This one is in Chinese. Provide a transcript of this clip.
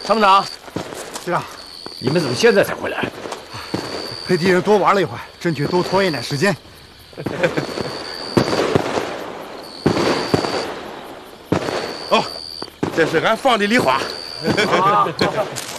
参谋长， 队长， 你们怎么现在才回来？ 陪敌人多玩了一会儿，争取多拖延点时间。 哦，这是俺放的梨花。 啊